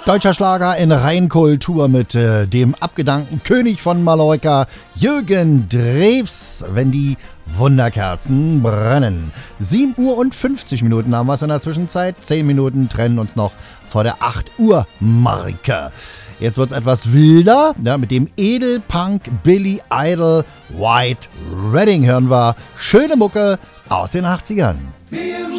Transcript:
Deutscher Schlager in Reinkultur mit dem abgedankten König von Mallorca, Jürgen Drews, wenn die Wunderkerzen brennen. 7 Uhr und 50 Minuten haben wir es in der Zwischenzeit. 10 Minuten trennen uns noch vor der 8 Uhr Marke. Jetzt wird es etwas wilder. Ja, mit dem Edelpunk Billy Idol White Wedding hören wir schöne Mucke aus den 80ern.